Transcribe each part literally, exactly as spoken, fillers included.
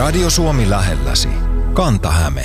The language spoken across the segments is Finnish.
Radio Suomi lähelläsi. Kanta-Häme.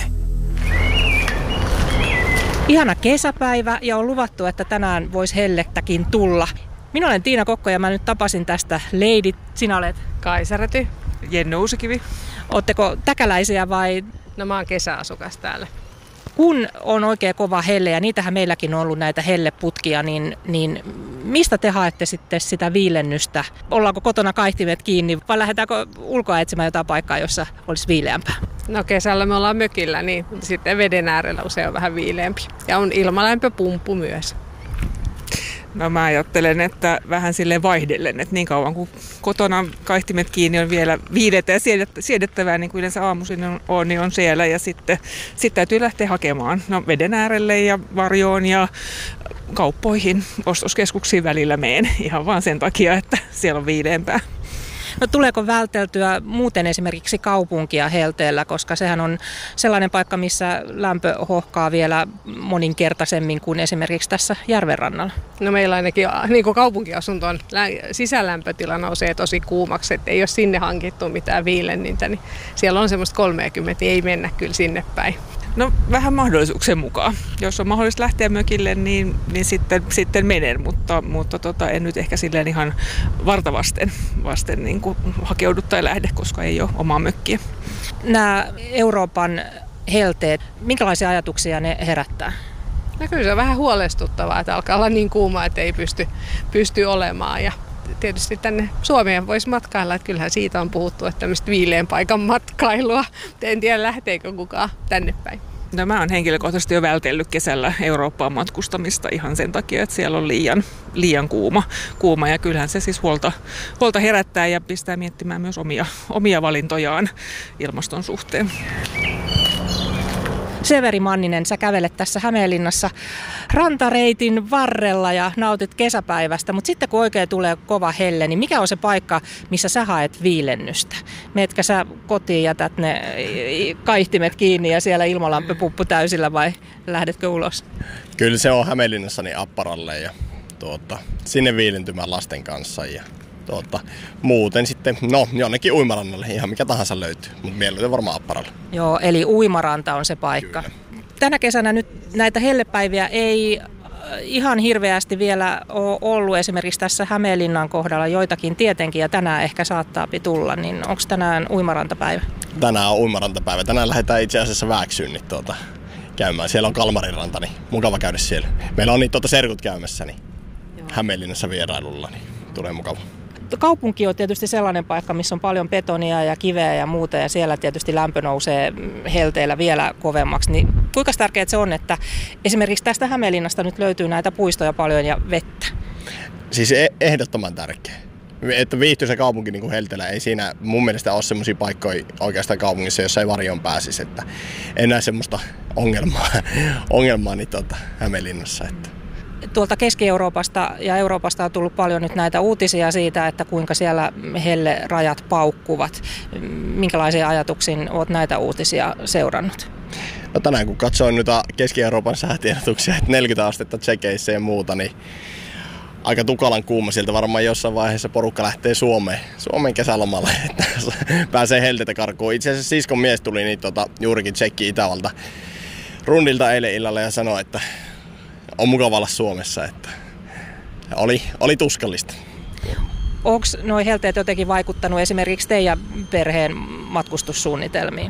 Ihana kesäpäivä ja on luvattu, että tänään voisi hellettäkin tulla. Minä olen Tiina Kokko ja mä nyt tapasin tästä leidit. Sinä olet? Kaisa Räty. Jenny Uusikivi. Ootteko täkäläisiä vai? No mä oon kesäasukas täällä. Kun on oikein kova helle ja niitähän meilläkin on ollut näitä helleputkia, niin, niin mistä te haette sitten sitä viilennystä? Ollaanko kotona kaihtimet kiinni vai lähdetäänkö ulkoa etsimään jotain paikkaa, jossa olisi viileämpää? No kesällä me ollaan mökillä, niin sitten veden äärellä usein on vähän viileämpi. Ja on ilmalämpöpumppu myös. No mä ajattelen, että vähän silleen vaihdellen, että niin kauan kuin kotona kaihtimet kiinni on vielä viileitä ja siedettävää, niin kuin yleensä aamuisin on, niin on siellä. Ja sitten sit täytyy lähteä hakemaan no, veden äärelle ja varjoon ja kauppoihin, ostoskeskuksiin välillä meen ihan vaan sen takia, että siellä on viileämpää. No tuleeko välteltyä muuten esimerkiksi kaupunkia helteellä, koska sehän on sellainen paikka, missä lämpö hohkaa vielä moninkertaisemmin kuin esimerkiksi tässä järvenrannalla? No meillä ainakin niin kuin kaupunkiasuntoon sisälämpötila nousee tosi kuumaksi, että ei ole sinne hankittu mitään viilennintä, niin siellä on semmoista kolmekymmentä, niin ei mennä kyllä sinne päin. No vähän mahdollisuuksien mukaan. Jos on mahdollista lähteä mökille, niin, niin sitten, sitten menen, mutta, mutta tota, en nyt ehkä silleen ihan vartavasten vasten niin kuin hakeudu tai lähde, koska ei ole omaa mökkiä. Nämä Euroopan helteet, minkälaisia ajatuksia ne herättää? No kyllä se on vähän huolestuttavaa, että alkaa olla niin kuuma, että ei pysty, pysty olemaan. Ja tietysti tänne Suomeen voisi matkailla, että kyllähän siitä on puhuttu, että tämmöistä viileän paikan matkailua. En tiedä, lähteekö kukaan tänne päin. No mä oon henkilökohtaisesti jo vältellyt kesällä Eurooppaan matkustamista ihan sen takia, että siellä on liian, liian kuuma, kuuma. Ja kyllähän se siis huolta, huolta herättää ja pistää miettimään myös omia, omia valintojaan ilmaston suhteen. Severi Manninen, sä kävelet tässä Hämeenlinnassa rantareitin varrella ja nautit kesäpäivästä, mutta sitten kun oikein tulee kova helle, niin mikä on se paikka, missä sä haet viilennystä? Meetkö sä kotiin, jätät ne kaihtimet kiinni ja siellä ilmalämpöpumppu täysillä vai lähdetkö ulos? Kyllä se on Hämeenlinnassa niin Apparalle ja tuota, sinne viilentymään lasten kanssa ja Tuota, muuten sitten, no jonnekin uimarannalle, ihan mikä tahansa löytyy, mutta mieluiten varmaan Apparalle. Joo, eli uimaranta on se paikka. Kyllä. Tänä kesänä nyt näitä hellepäiviä ei ihan hirveästi vielä ole ollut, esimerkiksi tässä Hämeenlinnan kohdalla joitakin tietenkin, ja tänään ehkä saattaa tulla, niin onko tänään uimarantapäivä? Tänään on uimarantapäivä. Tänään lähdetään itse asiassa Vääksyyn niin tuota, käymään. Siellä on Kalmarinranta, niin mukava käydä siellä. Meillä on niin tuota serkut käymässä, niin Joo. Hämeenlinnassa vierailulla, niin tulee mukava. Kaupunki on tietysti sellainen paikka, missä on paljon betonia ja kiveä ja muuta, ja siellä tietysti lämpö nousee helteillä vielä kovemmaksi. Niin kuinka tärkeää se on, että esimerkiksi tästä Hämeenlinnasta nyt löytyy näitä puistoja paljon ja vettä? Siis ehdottoman tärkeä. Että viihtyy se kaupunki niin kuin helteellä. Ei siinä mun mielestä ole semmoisia paikkoja oikeastaan kaupungissa, jossa ei varjoon pääsisi. Että en näe semmoista ongelmaa, ongelmaa niin tuota, Hämeenlinnassa. Että. Tuolta Keski-Euroopasta ja Euroopasta on tullut paljon nyt näitä uutisia siitä, että kuinka siellä hellerajat paukkuvat. Minkälaisia ajatuksia olet näitä uutisia seurannut? No tänään kun katsoin noita Keski-Euroopan säätiedotuksia, että neljäkymmentä astetta tsekeissä ja muuta, niin aika tukalan kuuma sieltä varmaan jossain vaiheessa porukka lähtee Suomeen, Suomen kesälomalle, että pääsee helteitä karkuun. Itse asiassa siskon mies tuli niin tota, juurikin Tsekki Itävalta rundilta eilen illalla ja sanoi, että on mukava olla Suomessa, että oli, oli tuskallista. Onko nuo helteet jotenkin vaikuttanut esimerkiksi teidän perheen matkustussuunnitelmiin?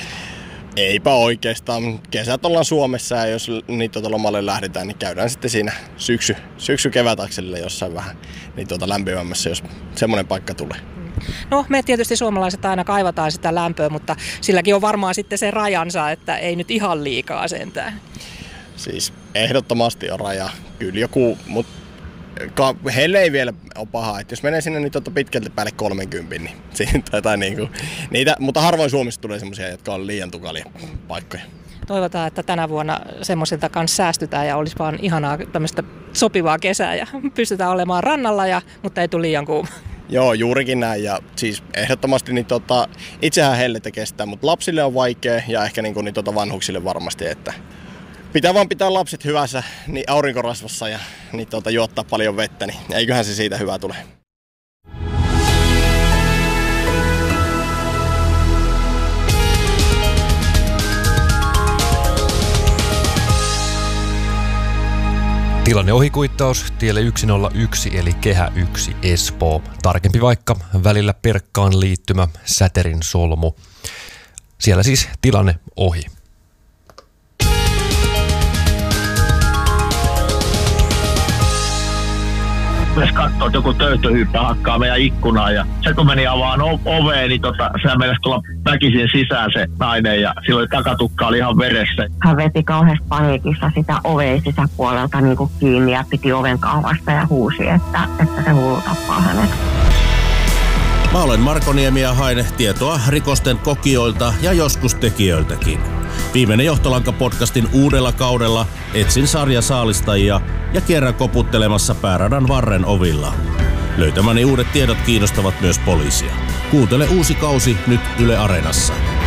Eipä oikeastaan. Kesät ollaan Suomessa ja jos niin tuota lomalle lähdetään, niin käydään sitten siinä syksy, syksy-kevätakselilla jossain vähän niin tuota lämpimämmässä, jos semmoinen paikka tulee. No me tietysti suomalaiset aina kaivataan sitä lämpöä, mutta silläkin on varmaan sitten se rajansa, että ei nyt ihan liikaa sentään. Siis ehdottomasti on raja. Kyllä joku, mutta heille ei vielä ole paha. Että jos menee sinne niin totta pitkälti päälle kolmekymmentä, niin siitä tai niinku, niitä, mutta harvoin Suomessa tulee semmoisia, jotka on liian tukalia paikkoja. Toivotaan, että tänä vuonna semmoisilta kanssa säästytään ja olisi vaan ihanaa tämmöistä sopivaa kesää ja pystytään olemaan rannalla, ja, mutta ei tule liian kuuma. Joo, juurikin näin. Ja siis ehdottomasti niin tota, itsehän hellettä kestää, mutta lapsille on vaikea ja ehkä niin kuin, niin tota vanhuksille varmasti, että pitää vaan pitää lapset hyvässä niin aurinkorasvassa ja niin tota, juottaa paljon vettä, niin eiköhän se siitä hyvä tule. Tilanne ohikuittaus tielle yksi nolla yksi eli Kehä yksi Espoo. Tarkempi vaikka välillä Perkkaan liittymä Säterin solmu. Siellä siis tilanne ohi. Jos katsoo, että joku töyhtöhyyppä hakkaa meidän ikkunaa ja se kun meni avaan oveen, niin tota, sehän meinasi tulla väkisin sisään se nainen ja silloin takatukka oli ihan veressä. Hän veti kauheassa paniikissa sitä oveen sisäpuolelta niin kuin kiinni ja piti oven kaavasta ja huusi, että, että se hullu tappaa hänet. Mä olen Marko Niemi ja haen tietoa rikosten kokijoilta ja joskus tekijöiltäkin. Viimeinen Johtolanka-podcastin uudella kaudella etsin sarjasaalistajia ja kierrän koputtelemassa pääradan varren ovilla. Löytämäni uudet tiedot kiinnostavat myös poliisia. Kuuntele uusi kausi nyt Yle Areenassa.